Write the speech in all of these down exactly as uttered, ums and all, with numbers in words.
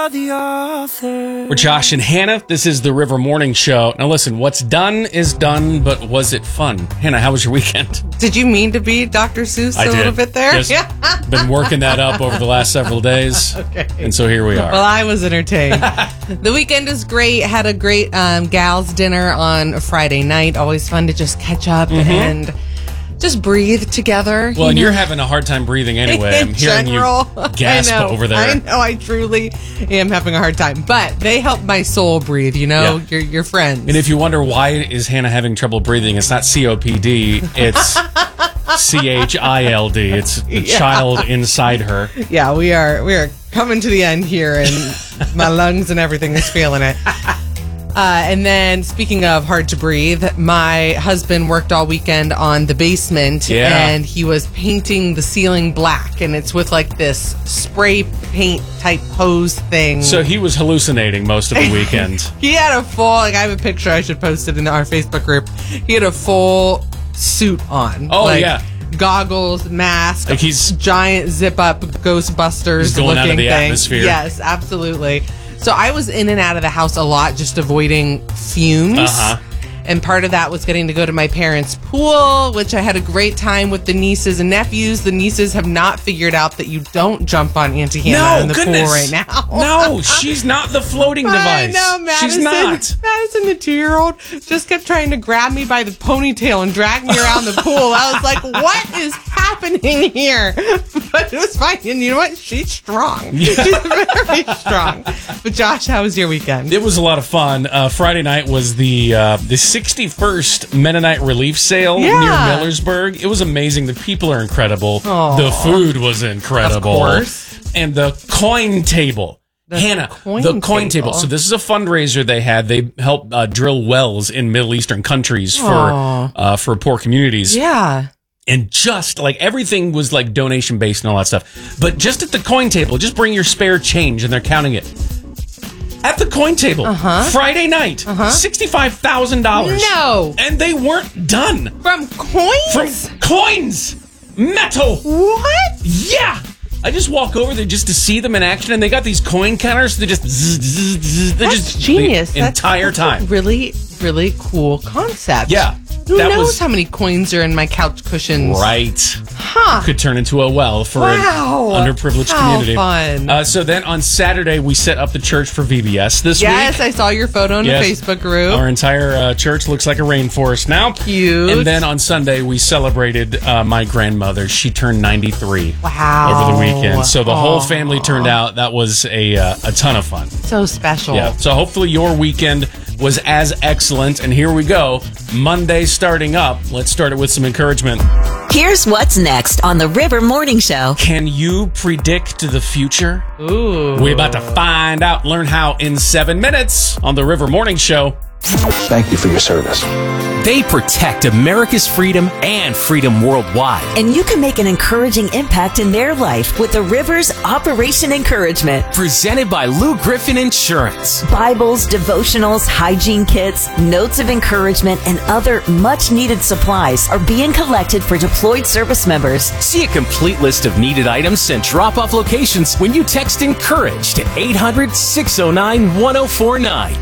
you're the author. We're Josh and Hannah. This is the River Morning Show. Now listen, what's done is done, but was it fun? Hannah, how was your weekend? Did you mean to be Doctor Seuss I a did. little bit there? Just been working that up over the last several days. Okay. And so here we are. Well, I was entertained. The weekend is great. Had a great um, gals dinner on a Friday night. Always fun to just catch up mm-hmm. and just breathe together. Well, you and know? You're having a hard time breathing anyway. In I'm hearing general, you gasp I know, over there. I know. I truly am having a hard time. But they help my soul breathe, you know? Yeah. You're, you're friends. And if you wonder why is Hannah having trouble breathing, it's not C O P D. It's C H I L D. It's the yeah. child inside her. Yeah, we are, we are coming to the end here, and my lungs and everything is feeling it. Uh, and then, speaking of hard to breathe, my husband worked all weekend on the basement, yeah. and he was painting the ceiling black, and it's with like this spray paint type hose thing. So he was hallucinating most of the weekend. He had a full, like I have a picture, I should post it in our Facebook group. He had a full suit on. Oh, like, yeah. Goggles, mask, like he's giant zip up Ghostbusters he's going looking out of the thing. atmosphere. Yes, absolutely. So I was in and out of the house a lot, just avoiding fumes. Uh-huh. And part of that was getting to go to my parents' pool, which I had a great time with the nieces and nephews. The nieces have not figured out that you don't jump on Auntie Hannah no, in the goodness. pool right now. No, she's not the floating device. I know, Madison. She's not. Madison, the two-year-old, just kept trying to grab me by the ponytail and drag me around the pool. I was like, what is happening here? But it was fine. And you know what? She's strong. Yeah. She's very strong. But Josh, how was your weekend? It was a lot of fun. Uh, Friday night was the uh, the sixty-first Mennonite Relief Sale yeah. near Millersburg. It was amazing. The people are incredible. Aww. The food was incredible. Of course. And the coin table. The Hannah, coin the coin table. table. So this is a fundraiser they had. They help uh, drill wells in Middle Eastern countries for uh, for poor communities. Yeah. And just like everything was like donation based and all that stuff. But just at the coin table, just bring your spare change and they're counting it. At the coin table, uh-huh. Friday night, uh-huh. sixty-five thousand dollars. No. And they weren't done. From coins? From coins. Metal. What? Yeah. I just walk over there just to see them in action, and they got these coin counters. They just, zzz, zzz, zzz, they're that's just genius. The that's, entire that's time. A really, really cool concept. Yeah. Who that knows was, how many coins are in my couch cushions? Right. Huh. Could turn into a well for wow. an underprivileged how community. Fun. Uh, so then on Saturday, we set up the church for V B S this yes, week. Yes, I saw your photo in yes. the Facebook group. Our entire uh, church looks like a rainforest now. Cute. And then on Sunday, we celebrated uh, my grandmother. She turned ninety-three. Wow. Over the weekend. So the Aww. whole family turned out. That was a, uh, a ton of fun. So special. Yeah. So hopefully your weekend was as excellent. And here we go. Monday starting up. Let's start it with some encouragement. Here's what's next on the River Morning Show. Can you predict the future? Ooh. We're about to find out. Learn how in seven minutes on the River Morning Show. Thank you for your service. They protect America's freedom and freedom worldwide. And you can make an encouraging impact in their life with the River's Operation Encouragement. Presented by Lou Griffin Insurance. Bibles, devotionals, hygiene kits, notes of encouragement, and other much-needed supplies are being collected for deployed service members. See a complete list of needed items and drop-off locations when you text ENCOURAGE to eight hundred, six oh nine, one oh four nine.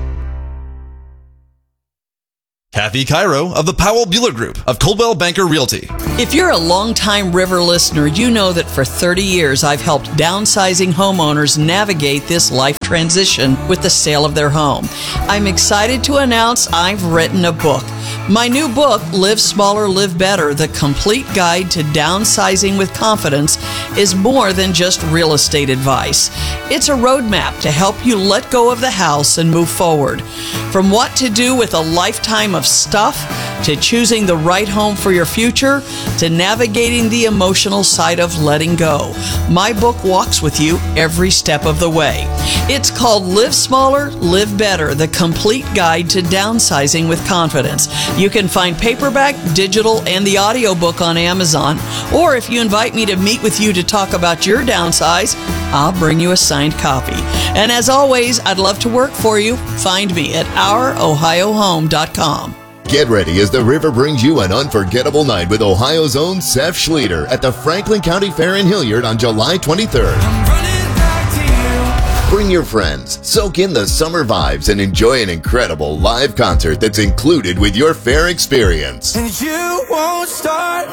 Kathy Cairo of the Powell Bueller Group of Coldwell Banker Realty. If you're a longtime River listener, you know that for thirty years I've helped downsizing homeowners navigate this life transition with the sale of their home. I'm excited to announce I've written a book. My new book, Live Smaller, Live Better, The Complete Guide to Downsizing with Confidence, is more than just real estate advice. It's a roadmap to help you let go of the house and move forward. From what to do with a lifetime of stuff, to choosing the right home for your future, to navigating the emotional side of letting go. My book walks with you every step of the way. It's called Live Smaller, Live Better, The Complete Guide to Downsizing with Confidence. You can find paperback, digital, and the audiobook on Amazon. Or if you invite me to meet with you to talk about your downsize, I'll bring you a signed copy. And as always, I'd love to work for you. Find me at our ohio home dot com. Get ready as the River brings you an unforgettable night with Ohio's own Seth Schlueter at the Franklin County Fair in Hilliard on July twenty-third. Bring your friends, soak in the summer vibes, and enjoy an incredible live concert that's included with your fair experience. And you won't start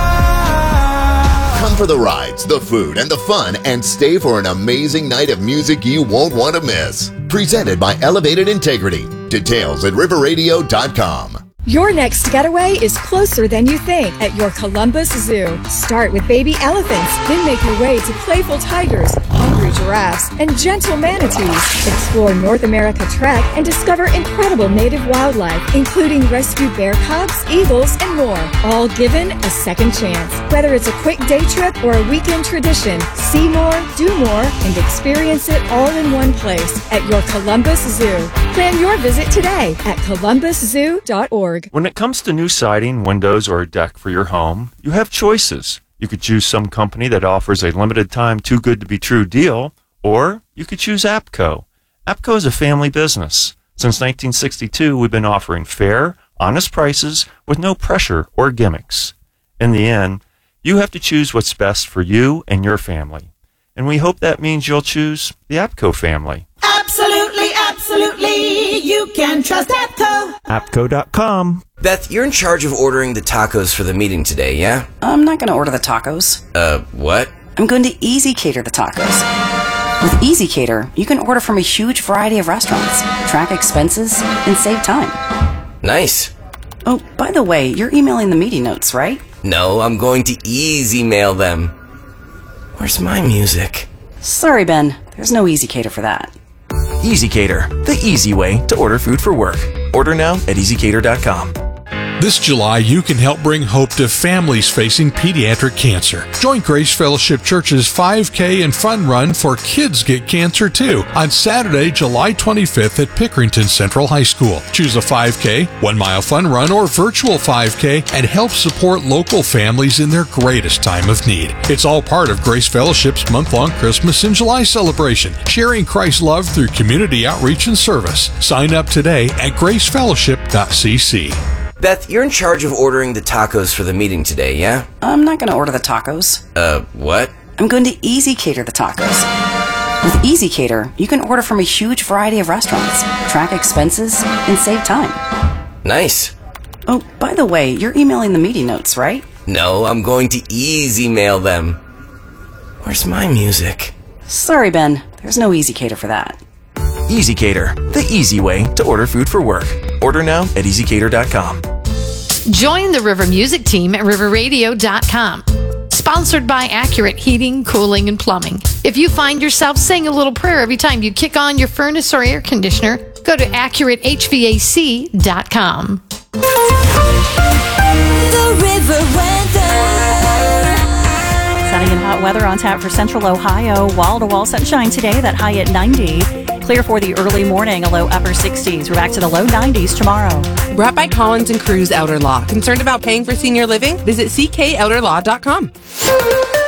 now. Come for the rides, the food, and the fun, and stay for an amazing night of music you won't want to miss. Presented by Elevated Integrity. Details at river radio dot com. Your next getaway is closer than you think at your Columbus Zoo. Start with baby elephants, then make your way to playful tigers, hungry giraffes, and gentle manatees. Explore North America Trek and discover incredible native wildlife, including rescued bear cubs, eagles, and more. All given a second chance. Whether it's a quick day trip or a weekend tradition, see more, do more, and experience it all in one place at your Columbus Zoo. Plan your visit today at columbus zoo dot org. When it comes to new siding, windows, or a deck for your home, you have choices. You could choose some company that offers a limited time too good to be true deal, or you could choose APCO. APCO is a family business. Since nineteen sixty-two, we've been offering fair, honest prices with no pressure or gimmicks. In the end, you have to choose what's best for you and your family. And we hope that means you'll choose the APCO family. Absolutely, absolutely. You can trust APCO. APCO dot com. Beth, you're in charge of ordering the tacos for the meeting today, yeah? I'm not going to order the tacos. Uh, what? I'm going to Easy Cater the tacos. With Easy Cater, you can order from a huge variety of restaurants, track expenses, and save time. Nice. Oh, by the way, you're emailing the meeting notes, right? No, I'm going to easy mail them. Where's my music? Sorry, Ben. There's no Easy Cater for that. Easy Cater, the easy way to order food for work. Order now at easy cater dot com. This July, you can help bring hope to families facing pediatric cancer. Join Grace Fellowship Church's five K and Fun Run for Kids Get Cancer Too on Saturday, July twenty-fifth at Pickerington Central High School. Choose a five K, one-mile fun run, or virtual five K and help support local families in their greatest time of need. It's all part of Grace Fellowship's month-long Christmas in July celebration, sharing Christ's love through community outreach and service. Sign up today at grace fellowship dot c c. Beth, you're in charge of ordering the tacos for the meeting today, yeah? I'm not going to order the tacos. Uh, what? I'm going to Easy Cater the tacos. With Easy Cater, you can order from a huge variety of restaurants, track expenses, and save time. Nice. Oh, by the way, you're emailing the meeting notes, right? No, I'm going to easy mail them. Where's my music? Sorry, Ben. There's no Easy Cater for that. Easy Cater, the easy way to order food for work. Order now at easy cater dot com. Join the River Music team at river radio dot com. Sponsored by Accurate Heating, Cooling, and Plumbing. If you find yourself saying a little prayer every time you kick on your furnace or air conditioner, go to accurate h v a c dot com. The River Weather. Sunny and hot weather on tap for central Ohio. Wall-to-wall sunshine today, that high at ninety. Clear for the early morning, a low upper sixties. We're back to the low nineties tomorrow. Brought by Collins and Cruz Outer Law. Concerned about paying for senior living? Visit c k outer law dot com.